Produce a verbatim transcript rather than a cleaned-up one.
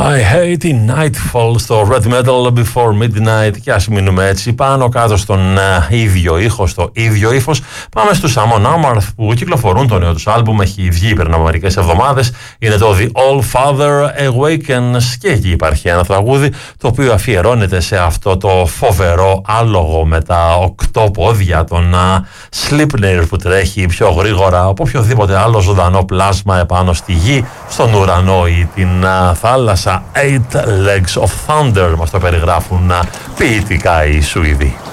I hate in Nightfall στο Red Metal Before Midnight. Και ας μείνουμε έτσι πάνω κάτω στον uh, ίδιο ήχο, στο ίδιο ύφος. Πάμε στους Amon Amarth που κυκλοφορούν το νέο τους άλμπουμ. Έχει βγει πριν από μερικές εβδομάδες. Είναι το The All Father Awakens και εκεί υπάρχει ένα τραγούδι το οποίο αφιερώνεται σε αυτό το φοβερό άλογο με τα οκτώ πόδια, τον uh, Sleipnir που τρέχει πιο γρήγορα από οποιοδήποτε άλλο ζωντανό πλάσμα επάνω στη γη, στον ουρανό ή την uh, θάλασσα. Eight Legs of Thunder μας το περιγράφουν uh, ποιητικά οι Σουηδοί.